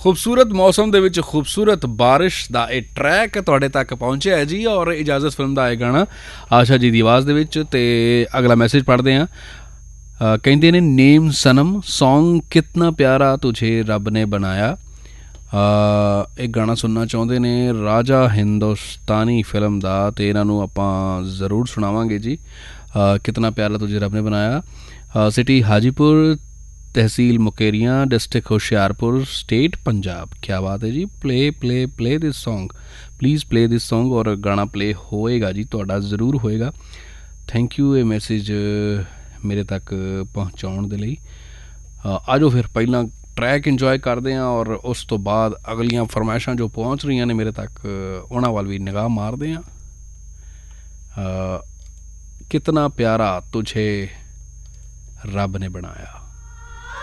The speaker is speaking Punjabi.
खूबसूरत मौसम ਦੇ ਵਿੱਚ खूबसूरत बारिश ਦਾ ਇਹ ਟਰੈਕ ਤੁਹਾਡੇ ਤੱਕ ਪਹੁੰਚਿਆ ਹੈ ਜੀ। ਔਰ ਇਜਾਜ਼ਤ ਫਿਲਮ ਦਾ ਇਹ ਗਾਣਾ ਆਸ਼ਾ ਜੀ ਦੀ ਆਵਾਜ਼ ਦੇ ਵਿੱਚ। ਤੇ ਅਗਲਾ ਮੈਸੇਜ ਪੜ੍ਹਦੇ ਹਾਂ। ਕਹਿੰਦੇ ਨੇ ਨੇਮ ਸਨਮ ਸੌਂਗ ਕਿਤਨਾ ਪਿਆਰਾ ਤੁਝੇ ਰੱਬ ਨੇ ਬਣਾਇਆ। ਇਹ ਗਾਣਾ ਸੁਣਨਾ ਚਾਹੁੰਦੇ ਨੇ ਰਾਜਾ ਹਿੰਦੁਸਤਾਨੀ ਫਿਲਮ ਦਾ, ਅਤੇ ਇਹਨਾਂ ਨੂੰ ਆਪਾਂ ਜ਼ਰੂਰ ਸੁਣਾਵਾਂਗੇ ਜੀ। ਕਿਤਨਾ ਪਿਆਰਾ ਤੁਝੇ ਰੱਬ ਨੇ ਬਣਾਇਆ। ਸਿਟੀ ਹਾਜੀपुर, तहसील मुकेरियां, डिस्ट्रिक्ट होशियारपुर, स्टेट पंजाब। क्या बात है जी। Play this song, please play this song. और गाना प्ले होएगा जी, ਤੁਹਾਡਾ ਜ਼ਰੂਰ ਹੋਏਗਾ। ਥੈਂਕ ਯੂ ਇਹ ਮੈਸੇਜ ਮੇਰੇ ਤੱਕ ਪਹੁੰਚਾਉਣ ਦੇ ਲਈ। ਆ ਜਾਓ ਫਿਰ ਪਹਿਲਾਂ ਟਰੈਕ ਇੰਜੋਏ ਕਰਦੇ ਹਾਂ, ਔਰ ਉਸ ਤੋਂ ਬਾਅਦ ਅਗਲੀਆਂ ਫਰਮਾਇਸ਼ਾਂ ਜੋ ਪਹੁੰਚ ਰਹੀਆਂ ਨੇ ਮੇਰੇ ਤੱਕ ਉਹਨਾਂ ਵੱਲ ਵੀ ਨਿਗਾਹ ਮਾਰਦੇ ਹਾਂ। ਕਿਤਨਾ ਪਿਆਰਾ ਤੁਝੇ ਰੱਬ ਨੇ ਬਣਾਇਆ।